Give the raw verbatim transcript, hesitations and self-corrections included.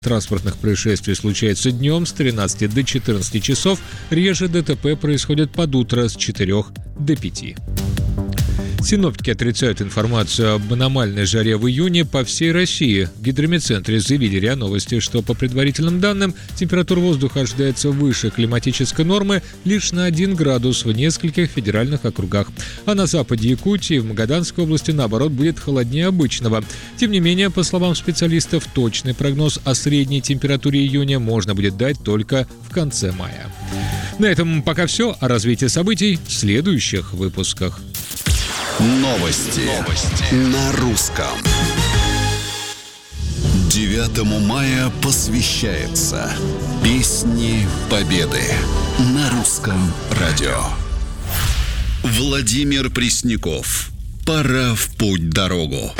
транспортных происшествий случается днем с тринадцати до четырнадцати часов, реже ДТП происходит под утро с четырёх до пяти. Синоптики отрицают информацию об аномальной жаре в июне по всей России. В Гидрометцентре заявили РИА Новости, что по предварительным данным температура воздуха ожидается выше климатической нормы лишь на один градус в нескольких федеральных округах. А на западе Якутии и в Магаданской области, наоборот, будет холоднее обычного. Тем не менее, по словам специалистов, точный прогноз о средней температуре июня можно будет дать только в конце мая. На этом пока все. О развитии событий в следующих выпусках. Новости. Новости на русском. девятому мая посвящается Песни Победы на русском радио. Владимир Пресняков. Пора в путь-дорогу.